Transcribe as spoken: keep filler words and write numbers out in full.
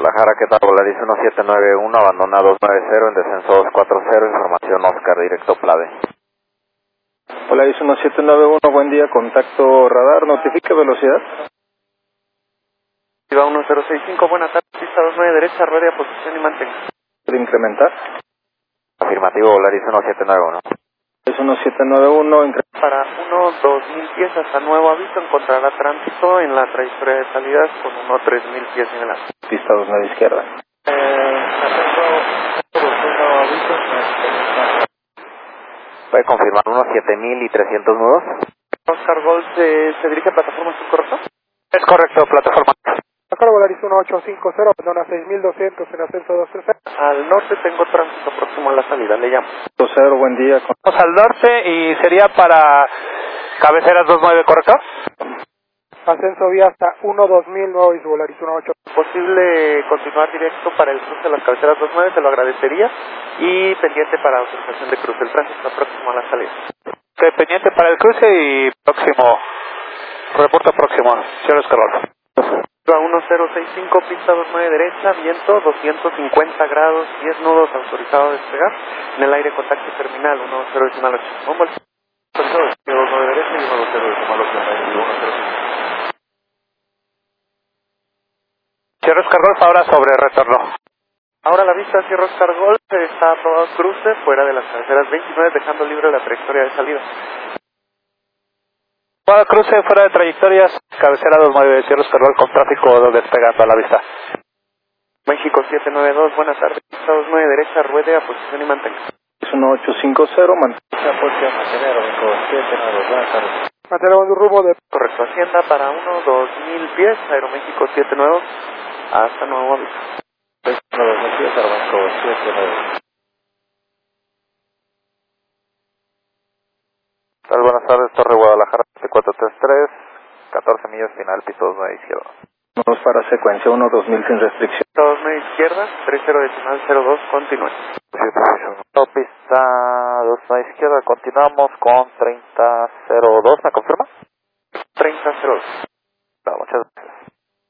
Guadalajara, ¿qué tal? Volaris uno siete nueve uno, abandona dos nueve cero en descenso dos cuatro cero, información Oscar, directo Plade. Volaris uno siete nueve uno, buen día, contacto radar, notifique velocidad. Iba uno cero seis cinco, buenas tardes, pista dos nueve derecha, ruede a posición y mantenga. ¿Puede incrementar? Afirmativo, Volaris uno siete nueve uno. Es uno siete nueve uno, incre... Para uno dos mil pies hasta nuevo aviso, encontrará tránsito en la trayectoria de salidas con uno tres mil pies en el alto. Pista dos nueve izquierda. Eh, nuevo aviso. ¿Puede confirmar unos siete mil y trescientos nudos? Oscar Gold se, se dirige a plataforma, ¿es correcto? Es correcto, plataforma. Acá Volaris uno ocho cinco cero, abandona seis mil doscientos en ascenso dos tres cero. Al norte tengo tránsito próximo a la salida, le llamo. cero, buen día. Con... Vamos al norte y sería para cabeceras dos nueve, ¿correcto? Ascenso vía hasta uno dos mil, nuevo y Volaris uno ocho. Posible continuar directo para el cruce de las cabeceras dos nueve, se lo agradecería. Y pendiente para autorización de cruce, el tránsito próximo a la salida. Ok, pendiente para el cruce y próximo, reporte próximo, señor Escarol. A uno cero seis cinco, pista dos nueve derecha, viento doscientos cincuenta grados, diez nudos, autorizado a despegar. En el aire contacto terminal, uno cero decimal ocho. Bombo, dos nueve derecha y uno cero decimal ocho. uno cero cinco. Señor Escarol, ahora sobre retorno. Ahora la vista hacia Oscar Gold, está aprobado cruce fuera de las cabeceras veintinueve, dejando libre la trayectoria de salida. Para cruce fuera de trayectorias, cabecera dos nueve, Sierra Escarol con tráfico despegando a la vista. México siete nueve dos, buenas tardes, pista dos nueve derecha, ruede a posición y mantenga. Es uno ocho cinco cero, mantenga posición, mantener, siete nueve dos, buenas tardes. Mantener un rumbo de... Correcto, Hacienda para uno dos mil pies, Aeroméxico siete nueve dos, hasta nuevo aviso. uno dos mil pies, Aeroméxico siete nueve dos. Buenas tardes, Torre Guadalajara, cuatro tres tres, catorce millas final, piso dos nueve izquierda. Vamos para secuencia uno dos mil sin restricción. dos nueve izquierda, tres cero decimal cero dos, continúe. Pista dos nueve izquierda, continuamos con treinta cero dos, ¿me confirma? treinta cero dos.